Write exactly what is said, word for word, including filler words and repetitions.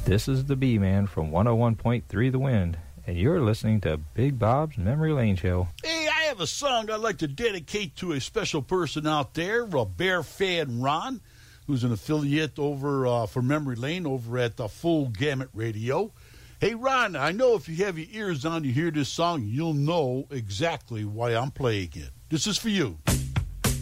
This is the B-Man from one oh one point three The Wind, and you're listening to Big Bob's Memory Lane Show. Hey, I have a song I'd like to dedicate to a special person out there, uh, Bear Fan Ron, who's an affiliate over uh, for Memory Lane over at uh, Full Gamut Radio. Hey, Ron, I know if you have your ears on, you hear this song, you'll know exactly why I'm playing it. This is for you.